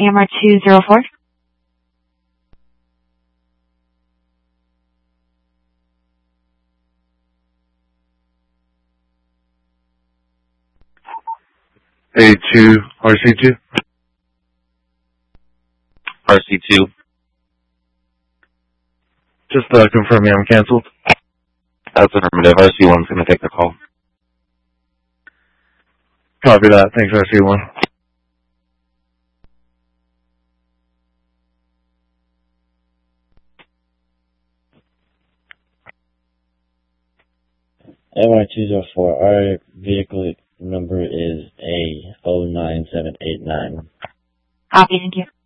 AMR 204. A2, RC2. RC2. Just confirming I'm canceled. That's affirmative. RC1's going to take the call. Copy that. Thanks, RC1. AMR 204, our vehicle number is A09789. Copy, thank you.